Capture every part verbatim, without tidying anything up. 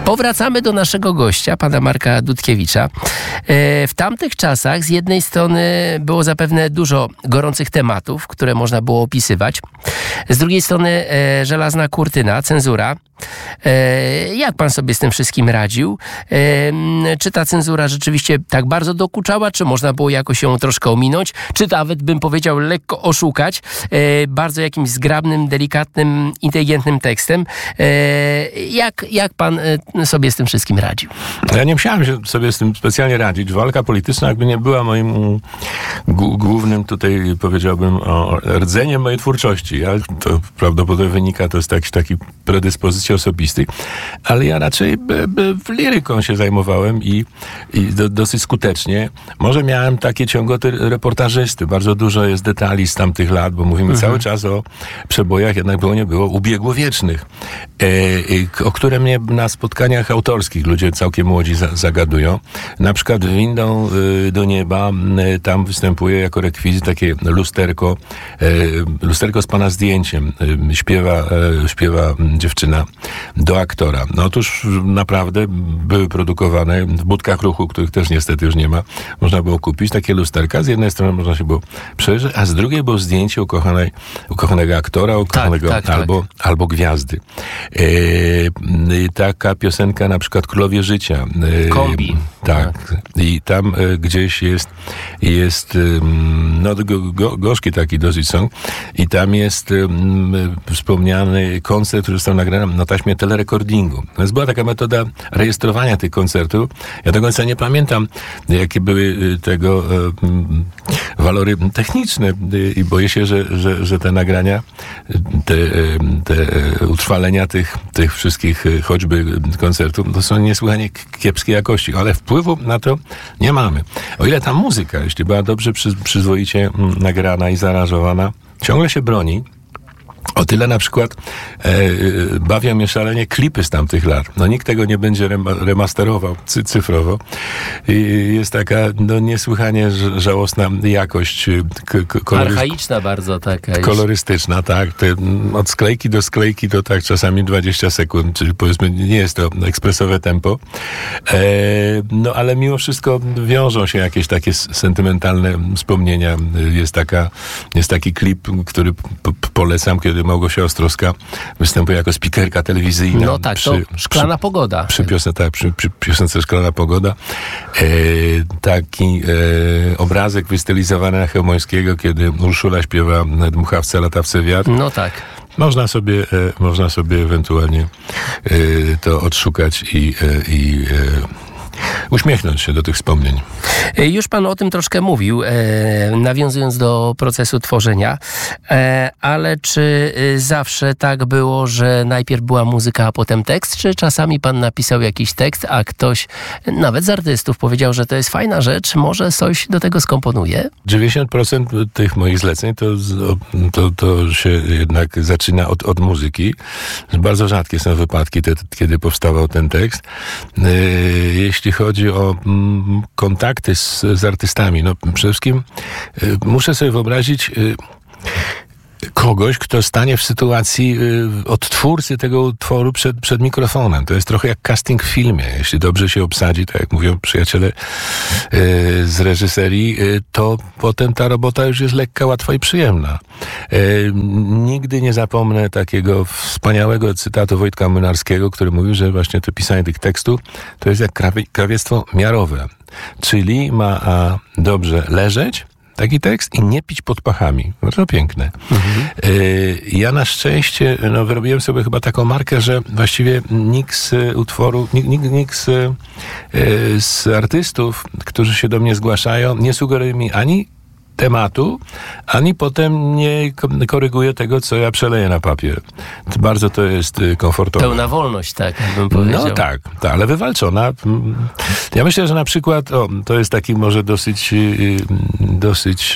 Powracamy do naszego gościa, pana Marka Dudkiewicza. W tamtych czasach z jednej strony było zapewne dużo gorących tematów, które można było opisywać. Z drugiej strony żelazna kurtyna, cenzura. Jak pan sobie z tym wszystkim radził? Czy ta cenzura rzeczywiście tak bardzo dokuczała, czy można było jakoś ją troszkę ominąć? Czy nawet, bym powiedział, lekko oszukać bardzo jakimś zgrabnym, delikatnym, inteligentnym tekstem? Jak, jak pan sobie z tym wszystkim radził? Ja nie musiałem się sobie z tym specjalnie radzić. Walka polityczna jakby nie była moim g- głównym tutaj, powiedziałbym, o, rdzeniem mojej twórczości. Ja, to prawdopodobnie wynika to z jakiejś takiej predyspozycji osobistej, ale ja raczej b, b, liryką się zajmowałem i, i do, dosyć skutecznie. Może miałem takie ciągoty reportażysty. Bardzo dużo jest detali z tamtych lat, bo mówimy mhm. cały czas o przebojach, jednak było nie było, ubiegłowiecznych, e, o które mnie na spotkaniach autorskich ludzie całkiem młodzi za, zagadują. Na przykład Windą y, do nieba y, tam występuje jako rekwizyt takie lusterko, y, lusterko z pana zdjęciem. Y, śpiewa, y, śpiewa dziewczyna do aktora. No otóż naprawdę były produkowane w budkach ruchu, których też niestety już nie ma. Można było kupić takie lusterka. Z jednej strony można się było przejrzeć, a z drugiej było zdjęcie ukochanej, ukochanego aktora, ukochanego tak, tak, albo, tak. albo gwiazdy. Y, y, taka piosenka na przykład Królowie Życia. Y, Kombi. Tak. I tam y, gdzieś jest, jest y, no go, go, gorzki taki dosyć song i tam jest y, y, wspomniany koncert, który został nagrany na taśmie telerekordingu. Więc była taka metoda rejestrowania tych koncertów. Ja do końca nie pamiętam, jakie były y, tego y, y, walory techniczne y, i boję się, że, że, że te nagrania, te, y, te y, utrwalenia tych, tych wszystkich y, choćby koncertów, to są niesłychanie kiepskiej jakości, ale wpływu na to nie mamy. O ile ta muzyka, jeśli była dobrze przy, przyzwoicie nagrana i zaaranżowana, ciągle się broni, o tyle na przykład e, bawią mnie szalenie klipy z tamtych lat. No nikt tego nie będzie rem- remasterował cy- cyfrowo. I jest taka no, niesłychanie żałosna jakość k- k- kolory- Archaiczna bardzo taka. kolorystyczna, tak. Te, od sklejki do sklejki to tak czasami dwadzieścia sekund, czyli powiedzmy nie jest to ekspresowe tempo. E, no ale mimo wszystko wiążą się jakieś takie sentymentalne wspomnienia. Jest taka, jest taki klip, który p- p- polecam, kiedy Małgosia Ostrowska występuje jako spikerka telewizyjna. No tak, przy, to Szklana przy, Pogoda. Przy, piosen- tak, przy, przy piosence Szklana Pogoda. E, taki e, obrazek wystylizowany na Chełmońskiego, kiedy Urszula śpiewa Dmuchawce, latawce wiatr. No tak. Można sobie, e, można sobie ewentualnie e, to odszukać i, e, i e, uśmiechnąć się do tych wspomnień. Już pan o tym troszkę mówił, e, nawiązując do procesu tworzenia, e, ale czy zawsze tak było, że najpierw była muzyka, a potem tekst, czy czasami pan napisał jakiś tekst, a ktoś, nawet z artystów, powiedział, że to jest fajna rzecz, może coś do tego skomponuje? dziewięćdziesiąt procent tych moich zleceń to, to, to się jednak zaczyna od, od muzyki. Bardzo rzadkie są wypadki, te, kiedy powstawał ten tekst. Jeśli chodzi o mm, kontakty z, z artystami, no przede wszystkim y, muszę sobie wyobrazić y, kogoś, kto stanie w sytuacji y, odtwórcy tego utworu przed, przed mikrofonem. To jest trochę jak casting w filmie. Jeśli dobrze się obsadzi, tak jak mówią przyjaciele y, z reżyserii, y, to potem ta robota już jest lekka, łatwa i przyjemna. Y, nigdy nie zapomnę takiego wspaniałego cytatu Wojtka Młynarskiego, który mówił, że właśnie to pisanie tych tekstów to jest jak krawie, krawiectwo miarowe. Czyli ma a, dobrze leżeć, taki tekst, i nie pić pod pachami. Bardzo piękne. Mhm. Y, ja na szczęście no, wyrobiłem sobie chyba taką markę, że właściwie nikt z utworu, nikt, nikt, nikt z, y, z artystów, którzy się do mnie zgłaszają, nie sugeruje mi ani tematu, ani potem nie koryguje tego, co ja przeleję na papier. Bardzo to jest komfortowe. Pełna wolność, tak bym powiedział. No tak, tak, ale wywalczona. Ja myślę, że na przykład, o, to jest taki może dosyć, dosyć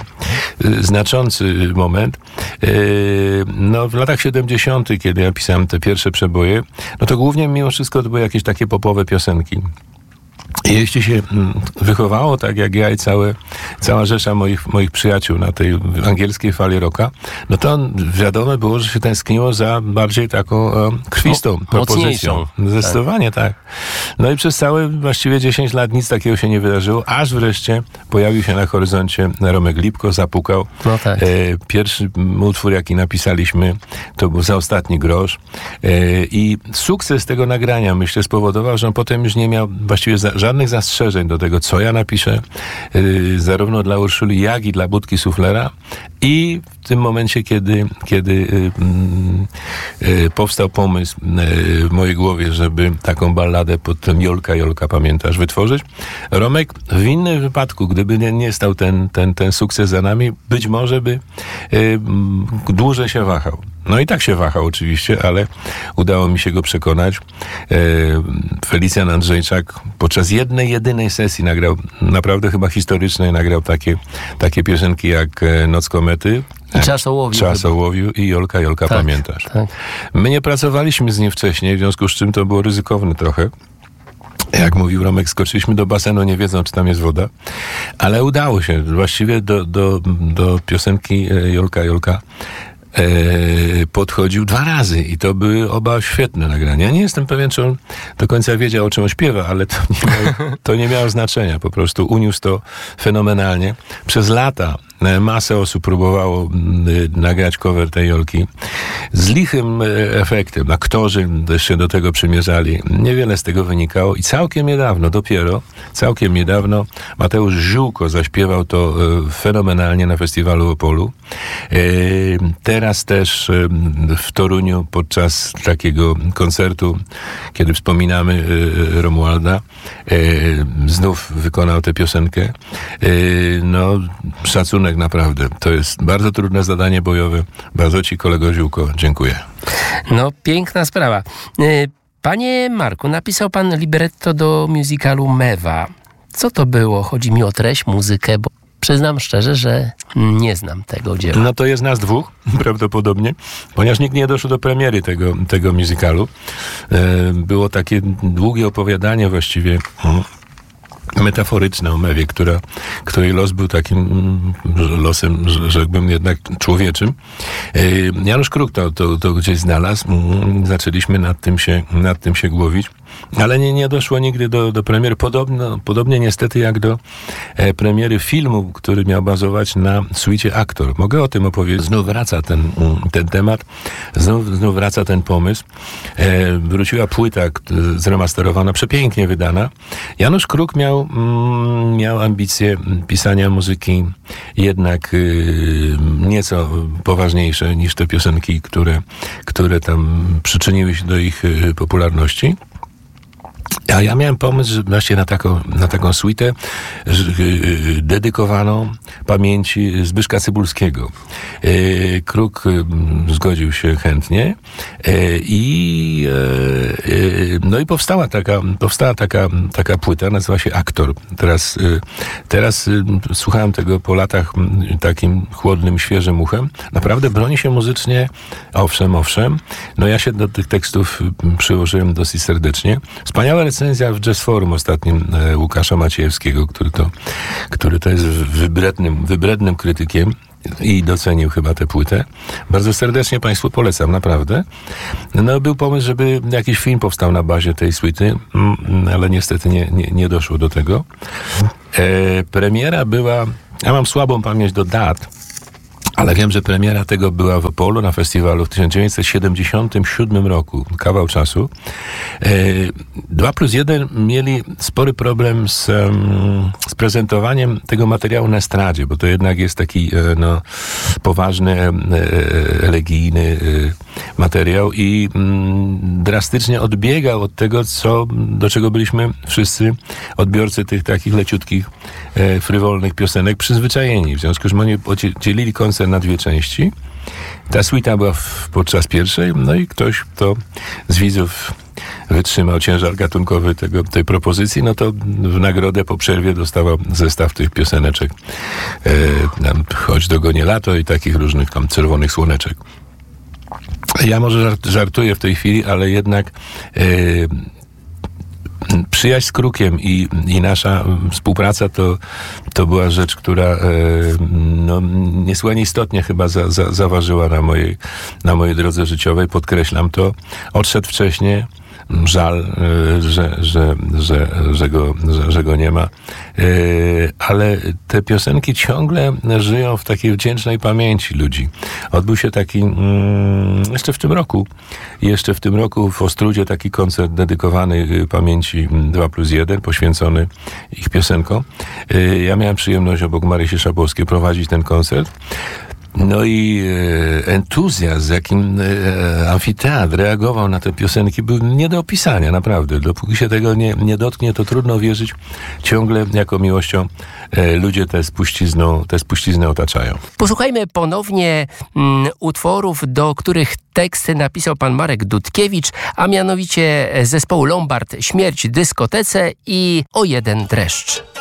znaczący moment. No w latach siedemdziesiątych, kiedy ja pisałem te pierwsze przeboje, no to głównie mimo wszystko to były jakieś takie popowe piosenki. Jeśli się wychowało tak jak ja i całe, cała rzesza moich, moich przyjaciół na tej angielskiej fali rocka, no to wiadomo było, że się tęskniło za bardziej taką e, krwistą Mo- propozycją. Zdecydowanie tak. tak. No i przez całe właściwie dziesięć lat nic takiego się nie wydarzyło, aż wreszcie pojawił się na horyzoncie Romek Lipko, zapukał. No tak. E, pierwszy utwór, jaki napisaliśmy, to był Za ostatni grosz. E, I sukces tego nagrania, myślę, spowodował, że on potem już nie miał właściwie za, żadnych zastrzeżeń do tego, co ja napiszę, yy, zarówno dla Urszuli, jak i dla Budki Suflera. I w tym momencie, kiedy, kiedy yy, yy, powstał pomysł yy, w mojej głowie, żeby taką balladę pod tym Jolka, Jolka, pamiętasz, wytworzyć, Romek w innym wypadku, gdyby nie, nie stał ten, ten, ten sukces za nami, być może by yy, dłużej się wahał. No i tak się wahał oczywiście, ale udało mi się go przekonać. E, Felicjan Andrzejczak podczas jednej, jedynej sesji nagrał, naprawdę chyba historycznej, nagrał takie, takie piosenki jak Noc komety, I Czas ołowiu. Czas ołowiu i Jolka, Jolka, tak, pamiętasz. Tak. My nie pracowaliśmy z nim wcześniej, w związku z czym to było ryzykowne trochę. Jak mówił Romek, skoczyliśmy do basenu, nie wiedzą, czy tam jest woda, ale udało się. Właściwie do, do, do piosenki Jolka, Jolka podchodził dwa razy i to były oba świetne nagrania. Nie jestem pewien, czy on do końca wiedział, o czym on śpiewa, ale to nie miało, to nie miało znaczenia. Po prostu uniósł to fenomenalnie. Przez lata masę osób próbowało nagrać cover tej Jolki z lichym efektem. Aktorzy też się do tego przymierzali. Niewiele z tego wynikało i całkiem niedawno, dopiero całkiem niedawno Mateusz Ziółko zaśpiewał to fenomenalnie na festiwalu Opolu. Teraz też w Toruniu podczas takiego koncertu, kiedy wspominamy Romualda, znów wykonał tę piosenkę. No, szacunek naprawdę. To jest bardzo trudne zadanie bojowe. Bardzo ci, kolego Ziółko, dziękuję. No, piękna sprawa. Panie Marku, napisał pan libretto do musicalu Mewa. Co to było? Chodzi mi o treść, muzykę, bo przyznam szczerze, że nie znam tego dzieła. No to jest nas dwóch, prawdopodobnie, ponieważ nikt nie doszedł do premiery tego, tego musicalu. Było takie długie opowiadanie właściwie metaforyczne o Mewie, która, której los był takim losem, rzekłbym, jednak człowieczym. Janusz Kruk to, to, to gdzieś znalazł. Zaczęliśmy nad tym się, nad tym się głowić, ale nie, nie doszło nigdy do, do premiery. Podobno, podobnie niestety jak do e, premiery filmu, który miał bazować na suicie Aktor. Mogę o tym opowiedzieć. Znów wraca ten, ten temat, znów, znów wraca ten pomysł. E, wróciła płyta zremasterowana, przepięknie wydana. Janusz Kruk miał miał ambicje pisania muzyki jednak y, nieco poważniejsze niż te piosenki, które, które tam przyczyniły się do ich y, popularności. A ja miałem pomysł że właśnie na taką, na taką suitę yy, dedykowaną pamięci Zbyszka Cybulskiego. Yy, Kruk yy, zgodził się chętnie yy, i yy, no i powstała taka, powstała taka, taka płyta, nazywa się Aktor. Teraz, yy, teraz yy, słuchałem tego po latach yy, takim chłodnym, świeżym uchem. Naprawdę broni się muzycznie, owszem, owszem. No ja się do tych tekstów yy, przyłożyłem dosyć serdecznie. Wspaniała recenzja w Jazz Forum ostatnim e, Łukasza Maciejewskiego, który to, który to jest wybrednym, wybrednym krytykiem i docenił chyba tę płytę. Bardzo serdecznie Państwu polecam, naprawdę. No, był pomysł, żeby jakiś film powstał na bazie tej suity, ale niestety nie, nie, nie doszło do tego. E, premiera była, ja mam słabą pamięć do dat, ale wiem, że premiera tego była w Opolu na festiwalu w tysiąc dziewięćset siedemdziesiątym siódmym roku. Kawał czasu. Dwa plus jeden mieli spory problem z, z prezentowaniem tego materiału na estradzie, bo to jednak jest taki no, poważny, elegijny materiał i drastycznie odbiegał od tego, co, do czego byliśmy wszyscy odbiorcy tych takich leciutkich, frywolnych piosenek przyzwyczajeni. W związku z czym oni dzielili koncert na dwie części. Ta suita była w, podczas pierwszej, no i ktoś, kto z widzów wytrzymał ciężar gatunkowy tego, tej propozycji, no to w nagrodę po przerwie dostawał zestaw tych pioseneczek. E, tam, Chodź dogonie lato i takich różnych tam czerwonych słoneczek. Ja może żart, żartuję w tej chwili, ale jednak e, przyjaźń z Krukiem i, i nasza współpraca to, to była rzecz, która no, niesłychanie istotnie chyba za, za, zaważyła na mojej, na mojej drodze życiowej. Podkreślam to. Odszedł wcześniej. Żal, że, że, że, że, go, że, że go nie ma. Ale te piosenki ciągle żyją w takiej wdzięcznej pamięci ludzi. Odbył się taki jeszcze w tym roku, jeszcze w tym roku w Ostródzie taki koncert dedykowany pamięci dwa plus jeden, poświęcony ich piosenkom. Ja miałem przyjemność obok Marysi Szapowskiej prowadzić ten koncert. No i e, entuzjazm, z jakim e, amfiteatr reagował na te piosenki, był nie do opisania, naprawdę. Dopóki się tego nie, nie dotknie, to trudno wierzyć. Ciągle jako miłością e, ludzie tę spuścizną, tę spuściznę otaczają. Posłuchajmy ponownie mm, utworów, do których teksty napisał pan Marek Dudkiewicz, a mianowicie zespołu Lombard, Śmierć dyskotece i O jeden dreszcz.